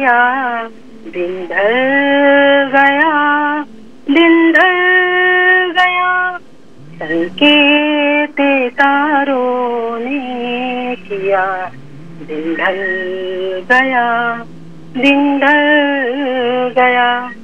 किया, दिन ढल गया, दिन ढल गया, संकेत तारों ने किया, दिन ढल गया, दिन ढल गया।